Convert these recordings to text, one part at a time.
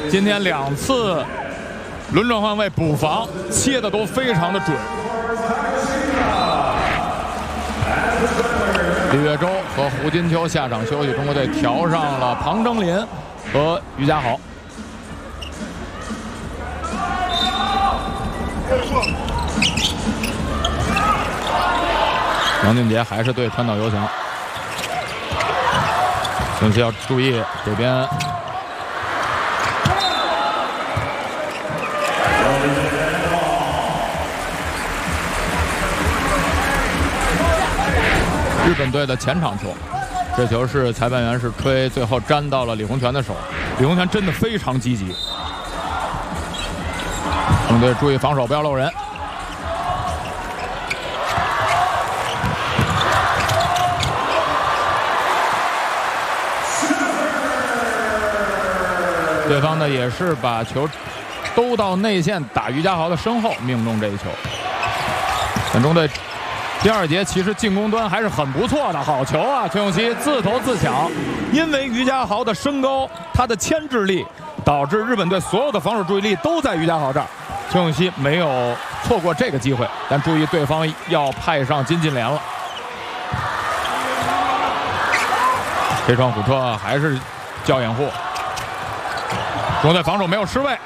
今天2次轮转换位补防切的都非常的准。李月洲和胡金秋下场休息，中国队调上了庞征林和于家豪。王俊杰还是对川岛游翔，请需要注意这边。日本队的前场球，这球是裁判员是吹，最后沾到了李洪权的手。李洪权真的非常积极。中队注意防守，不要漏人。对方呢也是把球兜到内线，打于家豪的身后，命中这一球。本中队第2节其实进攻端还是很不错的，好球啊！崔永熙自投自抢，因为于家豪的身高，他的牵制力，导致日本队所有的防守注意力都在于家豪这儿。崔永熙没有错过这个机会，但注意对方要派上金近廉了。黑川虎彻还是叫掩护，中国队防守没有失位。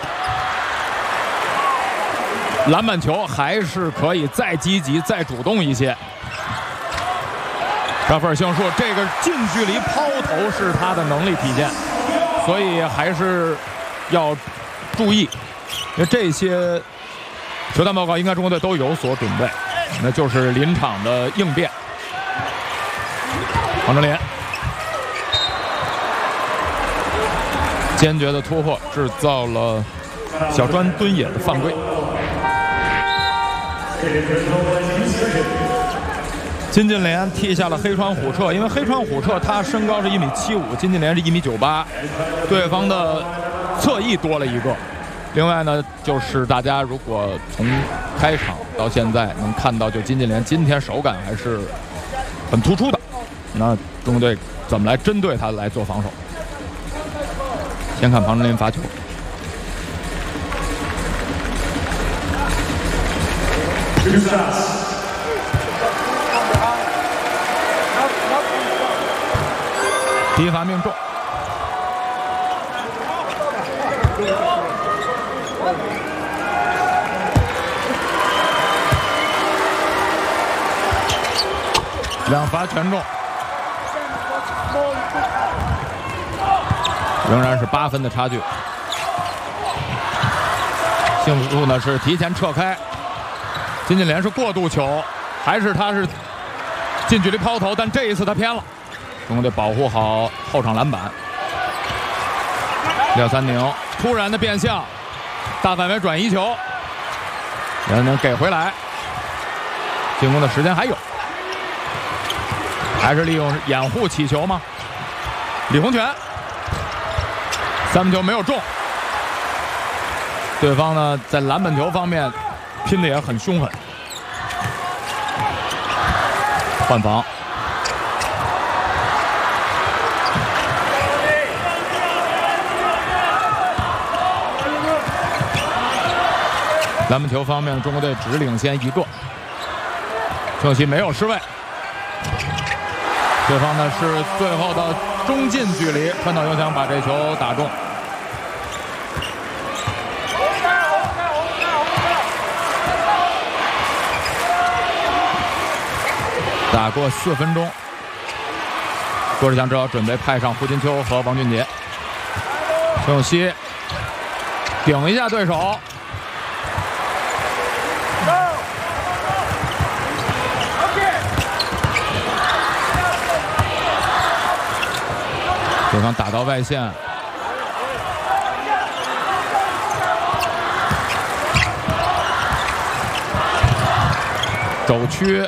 篮板球还是可以再积极、再主动一些。扎菲尔杏树这个近距离抛投是他的能力体现，所以还是要注意。因为这些球探报告应该中国队都有所准备，那就是临场的应变。黄哲廉坚决的突破，制造了小砖蹲野的犯规。金近廉踢下了黑川虎彻，因为黑川虎彻他身高是1.75米，金近廉是1.98米，对方的侧翼多了一个。另外呢，就是大家如果从开场到现在能看到，就金近廉今天手感还是很突出的。那中国队怎么来针对他来做防守？先看庞征林罚球。第一罚命中。2罚全中，仍然是8分的差距。幸福呢是提前撤开，金近廉是过渡球，还是他是近距离抛投，但这一次他偏了。中国队保护好后场篮板。廖三宁突然的变向，大范围转移球，然能给回来。进攻的时间还有，还是利用掩护起球吗？李洪权3分球没有中，对方呢在篮板球方面拼的也很凶狠。换防，篮板球方面，中国队只领先1个，郑曦没有失位。对方呢是最后的中近距离，川岛游翔把这球打中。打过4分钟，郭志强只好准备派上胡金秋和王俊杰。陈永熙顶一下对手，对方打到外线，肘区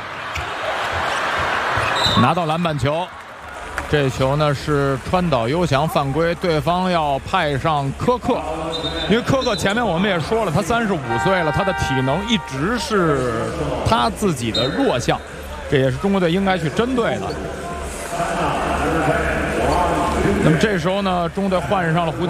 拿到篮板球，这球呢是川岛优翔犯规，对方要派上科克，因为科克前面我们也说了，他35岁了，他的体能一直是他自己的弱项，这也是中国队应该去针对的。那么这时候呢，中国队换上了胡金